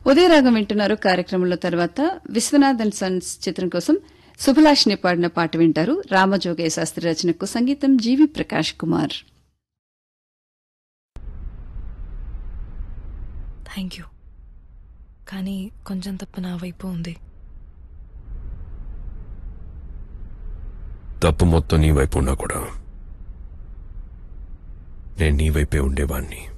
ఉదయరాగం వింటున్నారు. కార్యక్రమంలో తర్వాత విశ్వనాథ్ అండ్ సన్స్ చిత్రం కోసం సుభిలాష్ని పాడిన పాట వింటారు. రామజోగయ్య శాస్త్రి రచనకు సంగీతం జీవి ప్రకాష్ కుమార్. Thank you. కానీ కొంచెం తప్పు నా వైపు ఉంది. తప్పు మొత్తం నీ వైపు ఉన్నా కూడా నేను నీ వైపే ఉండేవాణ్ణి.